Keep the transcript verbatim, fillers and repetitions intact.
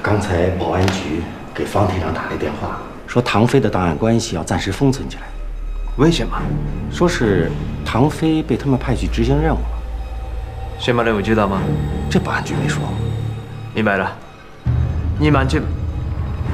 刚才保安局给方厅长打来电话，说唐飞的档案关系要暂时封存起来。 为什么？ 说是唐飞被他们派去执行任务了。 什么任务知道吗？ 这保安局没说。 明白了。你们就